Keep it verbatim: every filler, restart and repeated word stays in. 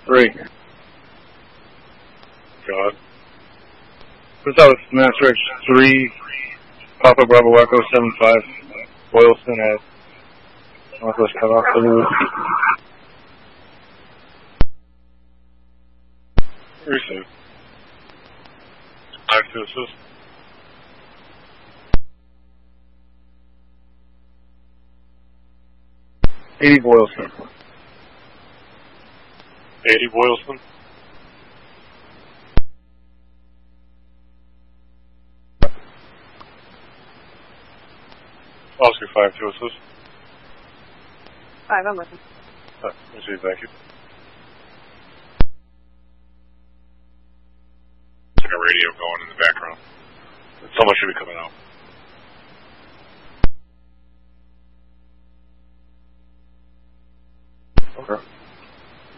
three. God. This out with Master X three, Papa Bravo Echo seven five, Boylston at Northwest Cutoff. Receive. Five to assist. eighty Boylston. eighty Boylston. Oscar five to assist. Five, I'm listening. Uh, receive, thank you. It's like a radio going in the background. Someone should be coming out. Okay.